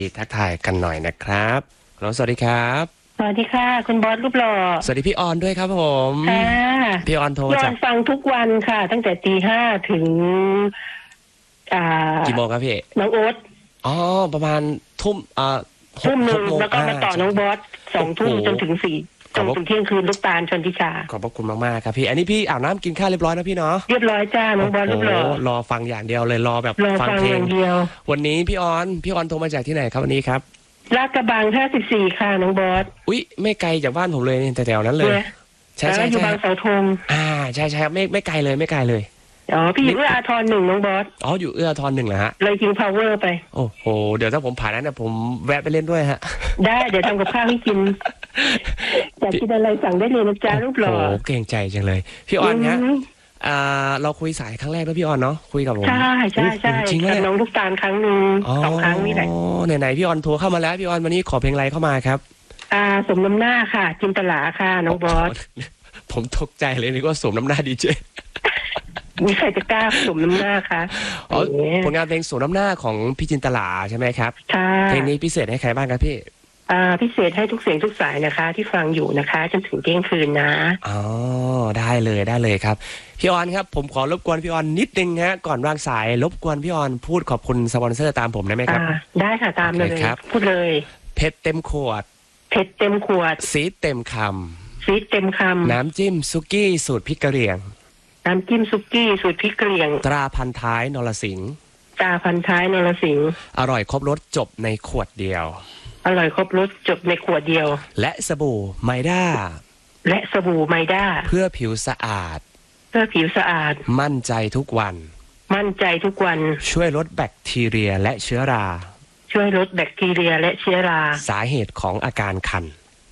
ทักทายกันหน่อยนะครับสวัสดีครับสวัสดีค่ะคุณบอสรูปหล่อสวัสดีพี่ออนด้วยครับผมค่ะพี่ออนโทรมาจากฟังทุกวันค่ะตั้งแต่ตี 5ถึงกี่โมงครับพี่น้องโอ๊ตอ๋อประมาณทุ่ม 1แล้วก็มาต่อน้องบอส2 ทุ่มจนถึง4จนถึงเที่ยงคืนลูกตาลชนทิชาขอบพระคุณมากๆครับพี่อันนี้พี่อาบน้ำกินข้าวเรียบร้อยนะพี่เนาะเรียบร้อยจ้าน้องบอสรูปหล่อรอฟังอย่างเดียวเลยรอแบบฟังเพลงวันนี้พี่ออนโทรมาจากที่ไหนครับวันนี้ครับลาดกระบัง54ค่ะน้องบอสอุ๊ยไม่ไกลจากบ้านผมเลยแต่แถวนั้นเลยใช่อยู่บางเสาธงใช่ครับไม่ไกลเลยอ๋อพี่อยู่เอื้ออาทร1น้องบอสอ๋ออยู่เอื้ออาทร1เหรอฮะเลยคิงพาวเวอร์ไปโอ้โหเดี๋ยวถ้าผมผ่านนั้นเนี่ยผมแวะไปเล่นด้วยฮะได้เดี๋ยวทำกับข้าวให้กินอยากกินอะไรสั่งได้เลยนะจ๊ะรูปหล่อโอ้เก่งใจจังเลยพี่ออนฮะเราคุยสายครั้งแรกด้วยพี่ออนเนาะคุยกับผมใช่จริงกับน้องลูกตาลครั้งนึง2 ครั้งนี่แหละไหนพี่ออนโทรเข้ามาแล้วพี่ออนวันนี้ขอเพลงอะไรเข้ามาครับสมน้ำหน้าค่ะจินตลาค่ะน้องบอสผมตกใจเลยนึกว่าสมน้ำหน้าดีเจมีใครจะกล้าสมน้ำหน้าคะผลงานเพลงสมน้ำหน้าของพี่จินตลาใช่ไหมครับใช่เพลงนี้พิเศษให้ใครบ้างครับพี่พิเศษให้ทุกเสียงทุกสายนะคะที่ฟังอยู่นะคะจนถึงเที่ยงคืนนะอ๋อได้เลยครับพี่ออนครับผมขอรบกวนพี่ออนนิดนึงฮะก่อนวางสายรบกวนพี่ออนพูดขอบคุณสปอนเซอร์ตามผมได้ไหมครับได้ค่ะตามเลยพูดเลยเพชรเต็มขวดซีดเต็มคำน้ำจิ้มซุกี้สูตรพริกกะเหรี่ยงน้ำจิ้มซุกี้สูตรพริกกะเหรี่ยงตราพันท้ายนรสิงห์อร่อยครบรสจบในขวดเดียวและสบู่ไมด้าเพื่อผิวสะอาดมั่นใจทุกวันช่วยลดแบคทีเรียและเชื้อราสาเหตุของอาการคัน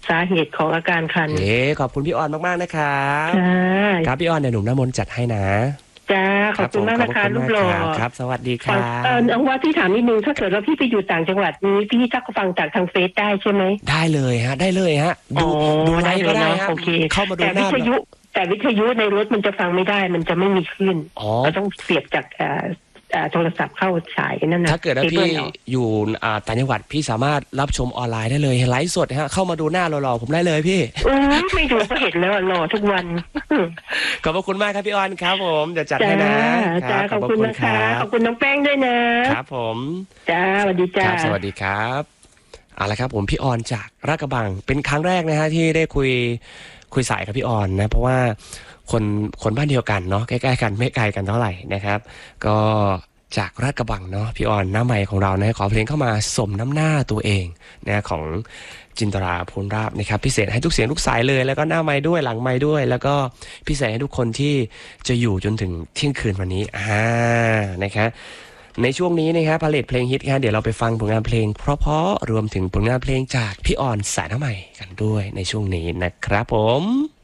ขอบคุณพี่ออนมากๆนะครับครับพี่ออนเดี๋ยวหนุ่มน้ำมนต์จัดให้นะจ้าขอบคุณมากนะคะลูกหล่อครับสวัสดีครับน้องว่าพี่ถามนิดนึงถ้าเกิดว่าพี่ไปอยู่ต่างจังหวัดนี้พี่จะฟังจากทางเฟซได้ใช่ไหมได้เลยฮะดูไลฟ์ก็ได้ฮะเข้ามาดูหน้าแต่วิทยุในรถมันจะฟังไม่ได้มันจะไม่มีคลื่นเราต้องเสียบจากโทรศัพท์เข้าฉายนั่นนะถ้าเกิดว่าพี่อยู่ต่างจังหวัดพี่สามารถรับชมออนไลน์ได้เลยไลฟ์สดฮะเข้ามาดูหน้าหล่อๆผมได้เลยพี่ไม่ดูก็เห็นแล้วหล่อทุกวันขอบคุณมากครับพี่ออนครับผมจะจัดให้นะขอบคุณนะคะขอบคุณน้องแป้งด้วยนะครับผมจ้าสวัสดีจ้าสวัสดีครับเอาละครับผมพี่ออนจากลาดกระบังเป็นครั้งแรกนะฮะที่ได้คุยสายกับพี่ออนนะเพราะว่าคนบ้านเดียวกันเนาะใกล้ๆกันไม่ไกลกันเท่าไหร่นะครับก็จากลาดกระบังเนาะพี่ออนหน้าใหม่ของเรานะขอเพลงเข้ามาสมน้ำหน้าตัวเองนะของจินตราพูนราบนะครับพิเศษให้ทุกเสียงทุกสายเลยแล้วก็หน้าไม้ด้วยหลังไม้ด้วยแล้วก็พิเศษให้ทุกคนที่จะอยู่จนถึงเที่ยงคืนวันนี้นะครับในช่วงนี้นะครับพาเลทเพลงฮิตครับเดี๋ยวเราไปฟังผลงานเพลงเพราะๆรวมถึงผลงานเพลงจากพี่ออนสายหน้าใหม่กันด้วยในช่วงนี้นะครับผม